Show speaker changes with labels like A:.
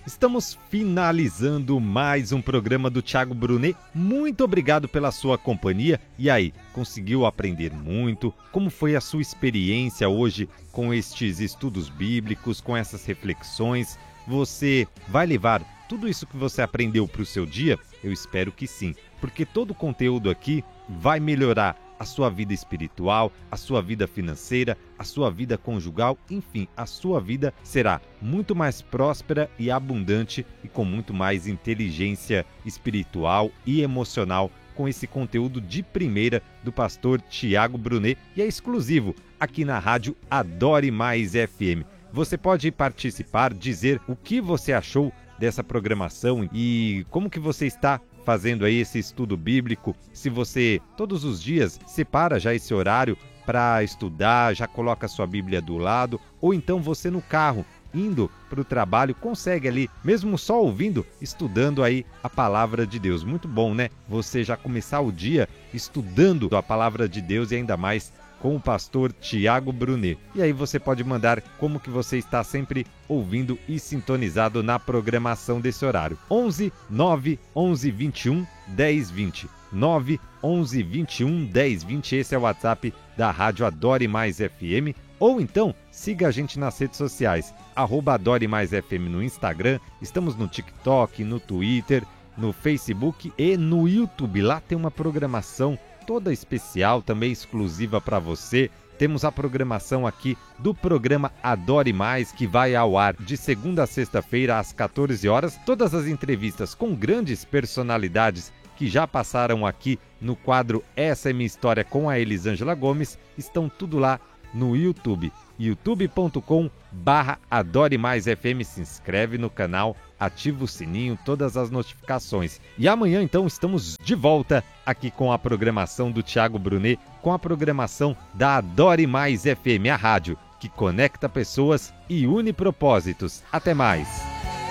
A: Estamos finalizando mais um programa do Thiago Brunet. Muito obrigado pela sua companhia. E aí, conseguiu aprender muito? Como foi a sua experiência hoje com estes estudos bíblicos, com essas reflexões? Você vai levar tudo isso que você aprendeu para o seu dia? Eu espero que sim, porque todo o conteúdo aqui vai melhorar a sua vida espiritual, a sua vida financeira, a sua vida conjugal, enfim, a sua vida será muito mais próspera e abundante e com muito mais inteligência espiritual e emocional com esse conteúdo de primeira do pastor Thiago Brunet e é exclusivo aqui na rádio Adore Mais FM. Você pode participar, dizer o que você achou dessa programação e como que você está fazendo aí esse estudo bíblico, se você todos os dias separa já esse horário para estudar, já coloca a sua Bíblia do lado, ou então você no carro, indo para o trabalho, consegue ali, mesmo só ouvindo, estudando aí a Palavra de Deus. Muito bom, né? Você já começar o dia estudando a Palavra de Deus e ainda mais com o pastor Thiago Brunet. E aí você pode mandar como que você está sempre ouvindo e sintonizado na programação desse horário. 11 9 11 21 10 20. 9 11 21 10 20. Esse é o WhatsApp da Rádio Adore Mais FM. Ou então, siga a gente nas redes sociais. @Adore Mais FM no Instagram. Estamos no TikTok, no Twitter, no Facebook e no YouTube. Lá tem uma programação toda especial, também exclusiva para você. Temos a programação aqui do programa Adore Mais, que vai ao ar de segunda a sexta-feira às 14 horas. Todas as entrevistas com grandes personalidades que já passaram aqui no quadro Essa é Minha História com a Elisângela Gomes, estão tudo lá no YouTube. youtube.com/Adore Mais FM. Se inscreve no canal, ativa o sininho, todas as notificações. E amanhã, então, estamos de volta aqui com a programação do Thiago Brunet, com a programação da Adore Mais FM, a rádio que conecta pessoas e une propósitos. Até mais!